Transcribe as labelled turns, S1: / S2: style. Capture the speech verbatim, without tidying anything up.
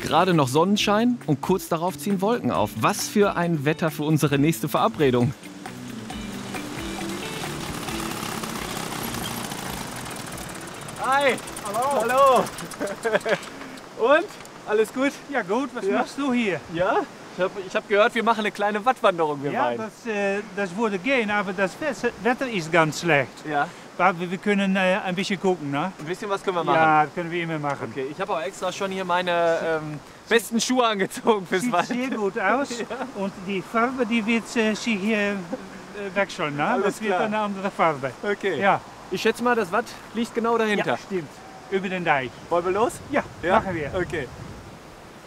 S1: Gerade noch Sonnenschein und kurz darauf ziehen Wolken auf. Was für ein Wetter für unsere nächste Verabredung.
S2: Hi! Hallo! Hallo! Und? Alles gut?
S3: Ja gut, was
S2: Ja.
S3: machst du hier?
S2: Ja? Ich habe ich hab gehört, wir machen eine kleine Wattwanderung, wir
S3: Ja,
S2: beiden.
S3: das, äh, das würde gehen, aber das Wetter ist ganz schlecht.
S2: Ja,
S3: Aber wir können äh, ein bisschen gucken, ne?
S2: ein bisschen was können wir machen.
S3: Ja, das können wir immer machen.
S2: Okay, ich habe auch extra schon hier meine ähm, besten Schuhe angezogen fürs
S3: Sieht
S2: Wald.
S3: sehr gut aus und die Farbe die wird äh, sich äh, äh, wechseln, ne?
S2: Alles
S3: Das wird
S2: klar.
S3: eine andere Farbe.
S2: Okay.
S3: Ja,
S2: Ich schätze mal, das Watt liegt genau dahinter.
S3: ja, stimmt. Über den Deich.
S2: Wollen wir los?
S3: Ja,
S2: Ja?
S3: machen wir.
S2: Okay.